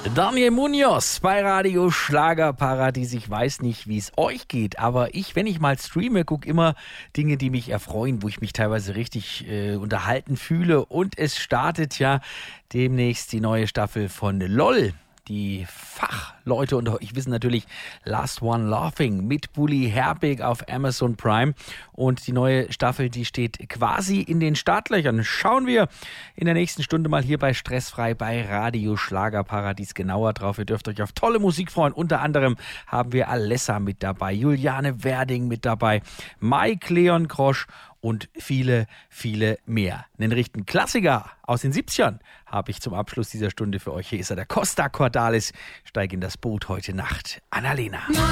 Daniel Munoz bei Radio Schlagerparadies. Ich weiß nicht, wie es euch geht, aber wenn ich mal streame, gucke immer Dinge, die mich erfreuen, wo ich mich teilweise richtig unterhalten fühle. Und es startet ja demnächst die neue Staffel von LOL. Die Fachleute unter euch wissen natürlich Last One Laughing mit Bully Herbig auf Amazon Prime. Und die neue Staffel, die steht quasi in den Startlöchern. Schauen wir in der nächsten Stunde mal hier bei Stressfrei bei Radio Schlagerparadies genauer drauf. Ihr dürft euch auf tolle Musik freuen. Unter anderem haben wir Alessa mit dabei, Juliane Werding mit dabei, Mike Leon Grosch und viele, viele mehr. Einen richtigen Klassiker aus den 70ern habe ich zum Abschluss dieser Stunde für euch. Hier ist er, der Costa Cordalis. Steig in das Boot heute Nacht. Annalena.